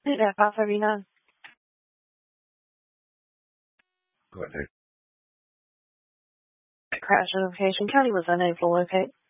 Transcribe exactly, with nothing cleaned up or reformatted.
Yeah, five seventy-nine. Go ahead, Dave. Crash notification. County was unable to locate.